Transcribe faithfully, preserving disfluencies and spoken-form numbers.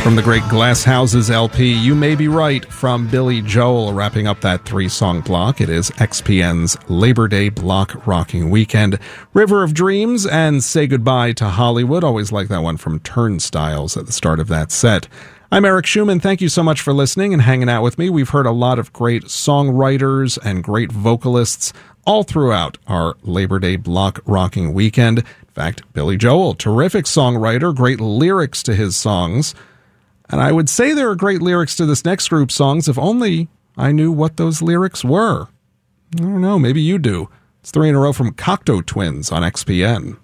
From the great Glass Houses L P, You May Be Right, from Billy Joel, wrapping up that three-song block. It is X P N's Labor Day Block Rocking Weekend. River of Dreams and Say Goodbye to Hollywood. Always like that one from Turnstiles at the start of that set. I'm Eric Schumann. Thank you so much for listening and hanging out with me. We've heard a lot of great songwriters and great vocalists all throughout our Labor Day Block Rocking Weekend. In fact, Billy Joel, terrific songwriter, great lyrics to his songs. And I would say there are great lyrics to this next group's songs if only I knew what those lyrics were. I don't know, maybe you do. It's three in a row from Cocteau Twins on X P N.